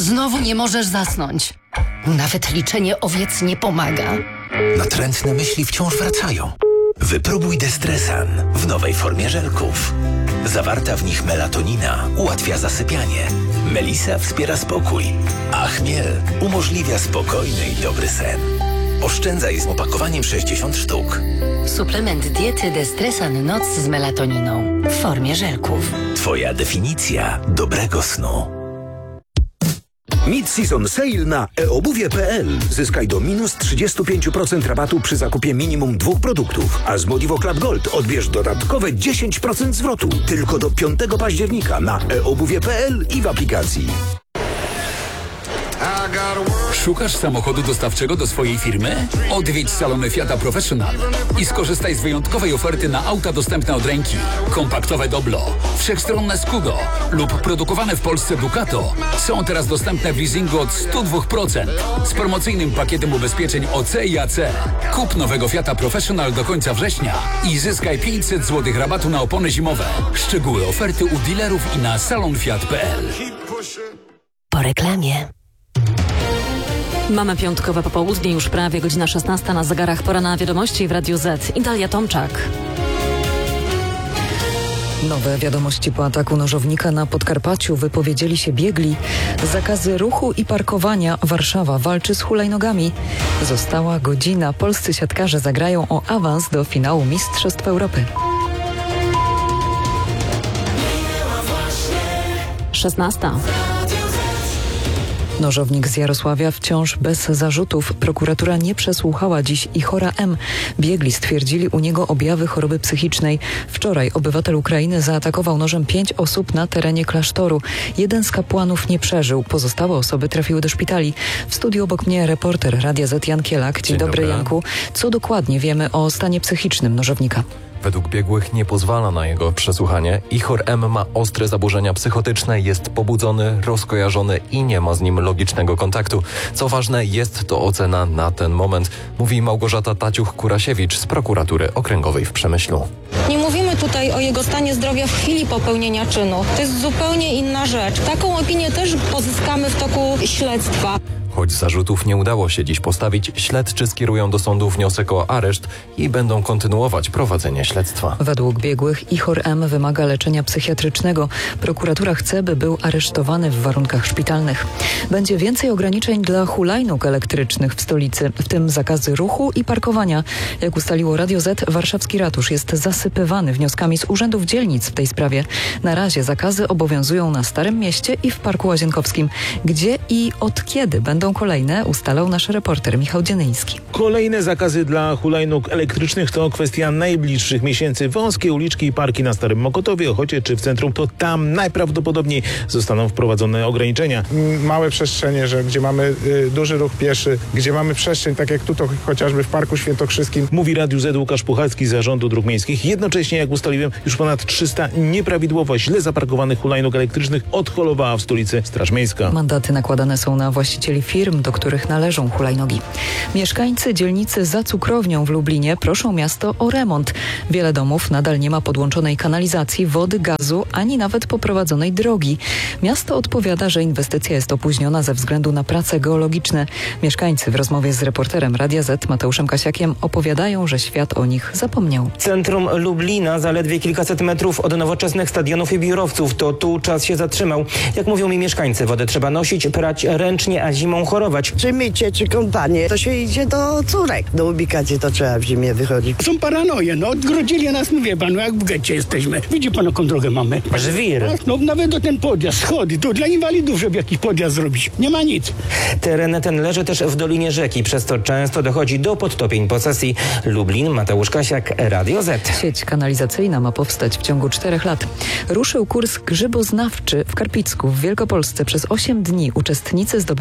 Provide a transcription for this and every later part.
Znowu nie możesz zasnąć. Nawet liczenie owiec nie pomaga. Natrętne myśli wciąż wracają. Wypróbuj Destresan w nowej formie żelków. Zawarta w nich melatonina ułatwia zasypianie. Melisa wspiera spokój, a chmiel umożliwia spokojny i dobry sen. Oszczędzaj z opakowaniem 60 sztuk. Suplement diety Destresan Noc z melatoniną w formie żelków. Twoja definicja dobrego snu. Mid-season sale na eobuwie.pl. Zyskaj do minus 35% rabatu przy zakupie minimum 2 produktów. A z Modivo Club Gold odbierz dodatkowe 10% zwrotu. Tylko do 5 października na eobuwie.pl i w aplikacji. Szukasz samochodu dostawczego do swojej firmy? Odwiedź salony Fiata Professional i skorzystaj z wyjątkowej oferty na auta dostępne od ręki. Kompaktowe Doblo, wszechstronne Skudo lub produkowane w Polsce Ducato są teraz dostępne w leasingu od 102% z promocyjnym pakietem ubezpieczeń OC i AC. Kup nowego Fiata Professional do końca września i zyskaj 500 zł rabatu na opony zimowe. Szczegóły oferty u dealerów i na salonfiat.pl. Po reklamie. Mamy piątkowe popołudnie, już prawie godzina 16 na zegarach. Pora na wiadomości w Radiu Z. Dalia Tomczak. Nowe wiadomości po ataku nożownika na Podkarpaciu. Wypowiedzieli się biegli. Zakazy ruchu i parkowania. Warszawa walczy z hulajnogami. Została godzina. Polscy siatkarze zagrają o awans do finału Mistrzostw Europy. 16. Nożownik z Jarosławia wciąż bez zarzutów. Prokuratura nie przesłuchała dziś Ihora M. Biegli stwierdzili u niego objawy choroby psychicznej. Wczoraj obywatel Ukrainy zaatakował nożem 5 osób na terenie klasztoru. Jeden z kapłanów nie przeżył. Pozostałe osoby trafiły do szpitali. W studiu obok mnie reporter Radia Z Jan Kielak. Dzień dobry, Janku. Co dokładnie wiemy o stanie psychicznym nożownika? Według biegłych nie pozwala na jego przesłuchanie. Ihor M. ma ostre zaburzenia psychotyczne, jest pobudzony, rozkojarzony i nie ma z nim logicznego kontaktu. Co ważne, jest to ocena na ten moment, mówi Małgorzata Taciuch-Kurasiewicz z prokuratury okręgowej w Przemyślu. Nie mówimy tutaj o jego stanie zdrowia w chwili popełnienia czynu. To jest zupełnie inna rzecz. Taką opinię też pozyskamy w toku śledztwa. Choć zarzutów nie udało się dziś postawić, śledczy skierują do sądu wniosek o areszt i będą kontynuować prowadzenie śledztwa. Według biegłych Ihor M. wymaga leczenia psychiatrycznego. Prokuratura chce, by był aresztowany w warunkach szpitalnych. Będzie więcej ograniczeń dla hulajnóg elektrycznych w stolicy, w tym zakazy ruchu i parkowania. Jak ustaliło Radio Z, warszawski ratusz jest zasypywany wnioskami z urzędów dzielnic w tej sprawie. Na razie zakazy obowiązują na Starym Mieście i w Parku Łazienkowskim. Gdzie i od kiedy będą kolejne, ustalał nasz reporter Michał Dzienyński. Kolejne zakazy dla hulajnóg elektrycznych to kwestia najbliższych miesięcy. Wąskie uliczki i parki na Starym Mokotowie, Ochocie czy w centrum, to tam najprawdopodobniej zostaną wprowadzone ograniczenia. Małe przestrzenie, że gdzie mamy duży ruch pieszy, gdzie mamy przestrzeń, tak jak tutaj chociażby w Parku Świętokrzyskim. Mówi Radiu Z Łukasz Puchalski z Zarządu Dróg Miejskich. Jednocześnie, jak ustaliłem, już ponad 300 nieprawidłowo źle zaparkowanych hulajnóg elektrycznych odholowała w stolicy Straż Miejska. Mandaty nakładane są na właścicieli firm, do których należą hulajnogi. Mieszkańcy dzielnicy za Cukrownią w Lublinie proszą miasto o remont. Wiele domów nadal nie ma podłączonej kanalizacji, wody, gazu, ani nawet poprowadzonej drogi. Miasto odpowiada, że inwestycja jest opóźniona ze względu na prace geologiczne. Mieszkańcy w rozmowie z reporterem Radia Z Mateuszem Kasiakiem opowiadają, że świat o nich zapomniał. Centrum Lublina, zaledwie kilkaset metrów od nowoczesnych stadionów i biurowców. To tu czas się zatrzymał. Jak mówią mi mieszkańcy, wodę trzeba nosić, prać ręcznie, a zimą chorować. Czy mycie, czy kąpanie, to się idzie do córek. Do ubikacji to trzeba w zimie wychodzić. Są paranoje, odgrodzili nas, wie pan, jak w getcie jesteśmy. Widzi pan, jaką drogę mamy. Żwir. Nawet do ten podjazd, schody, to dla inwalidów, żeby jakiś podjazd zrobić. Nie ma nic. Teren ten leży też w dolinie rzeki, przez to często dochodzi do podtopień posesji. Lublin, Mateusz Kasiak, Radio Z. Sieć kanalizacyjna ma powstać w ciągu 4 lat. Ruszył kurs grzyboznawczy w Karpicku w Wielkopolsce. Przez 8 dni uczestnicy zdobywają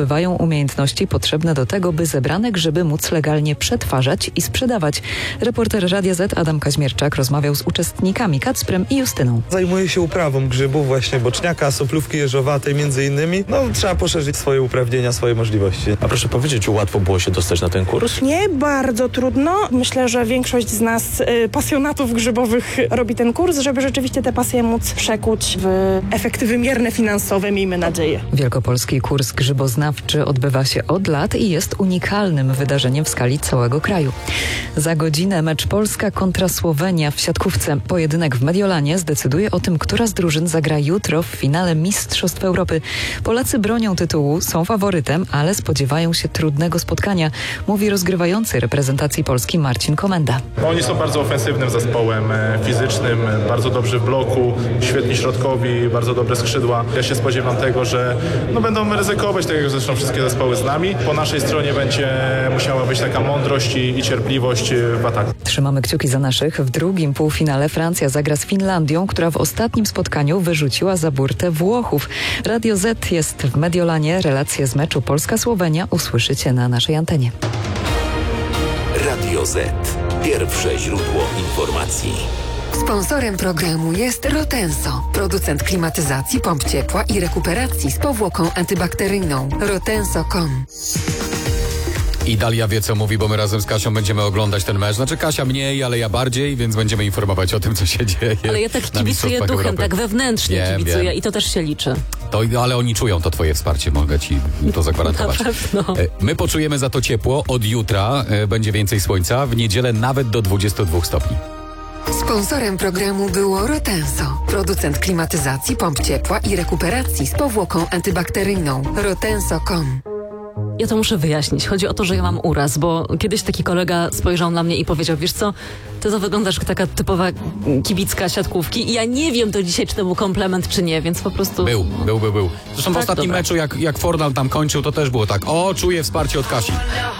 umiejętności potrzebne do tego, by zebrane grzyby móc legalnie przetwarzać i sprzedawać. Reporter Radia Z Adam Kaźmierczak rozmawiał z uczestnikami Kacprem i Justyną. Zajmuję się uprawą grzybów, właśnie boczniaka, soplówki jeżowatej między innymi. Trzeba poszerzyć swoje uprawnienia, swoje możliwości. A proszę powiedzieć, łatwo było się dostać na ten kurs? Nie, bardzo trudno. Myślę, że większość z nas pasjonatów grzybowych robi ten kurs, żeby rzeczywiście te pasje móc przekuć w efekty wymierne finansowe, miejmy nadzieję. Wielkopolski kurs grzyboznawczy odbywa się od lat i jest unikalnym wydarzeniem w skali całego kraju. Za godzinę mecz Polska kontra Słowenia w siatkówce. Pojedynek w Mediolanie zdecyduje o tym, która z drużyn zagra jutro w finale Mistrzostw Europy. Polacy bronią tytułu, są faworytem, ale spodziewają się trudnego spotkania, mówi rozgrywający reprezentacji Polski Marcin Komenda. Oni są bardzo ofensywnym zespołem, fizycznym, bardzo dobrzy w bloku, świetni środkowi, bardzo dobre skrzydła. Ja się spodziewam tego, że będą ryzykować, tak jak zresztą wszystkie zespoły z nami. Po naszej stronie będzie musiała być taka mądrość i cierpliwość w ataku. Trzymamy kciuki za naszych. W drugim półfinale Francja zagra z Finlandią, która w ostatnim spotkaniu wyrzuciła za burtę Włochów. Radio Z jest w Mediolanie. Relacje z meczu Polska-Słowenia usłyszycie na naszej antenie. Radio Z. Pierwsze źródło informacji. Sponsorem programu jest Rotenso, producent klimatyzacji, pomp ciepła i rekuperacji z powłoką antybakteryjną. Rotenso.com. I Dalia wie, co mówi, bo my razem z Kasią będziemy oglądać ten mecz. Znaczy Kasia mniej, ale ja bardziej, więc będziemy informować o tym, co się dzieje. Ale ja tak kibicuję duchem, Europy. Tak wewnętrznie kibicuję i to też się liczy. Ale oni czują to twoje wsparcie, mogę ci to zagwarantować. My poczujemy za to ciepło. Od jutra będzie więcej słońca, w niedzielę nawet do 22 stopni. Sponsorem programu było Rotenso, producent klimatyzacji, pomp ciepła i rekuperacji z powłoką antybakteryjną. Rotenso.com. Ja to muszę wyjaśnić. Chodzi o to, że ja mam uraz, bo kiedyś taki kolega spojrzał na mnie i powiedział, wiesz co, ty to wyglądasz jak taka typowa kibicka siatkówki i ja nie wiem do dzisiaj, czy to był komplement, czy nie, więc po prostu... Był. Zresztą w ostatnim meczu, jak Fornal tam kończył, to też było tak, czuję wsparcie od Kasi.